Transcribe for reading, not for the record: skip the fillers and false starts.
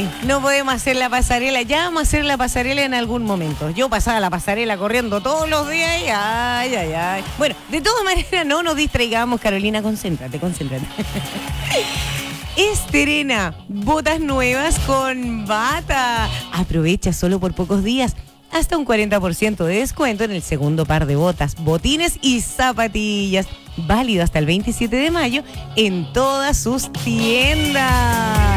no podemos hacer la pasarela. Ya vamos a hacer la pasarela en algún momento. Yo pasaba la pasarela corriendo todos los días y ay. Bueno, de todas maneras, no nos distraigamos, Carolina, concéntrate. Estrena botas nuevas con Bata. Aprovecha solo por pocos días. Hasta un 40% de descuento en el segundo par de botas, botines y zapatillas. Válido hasta el 27 de mayo en todas sus tiendas.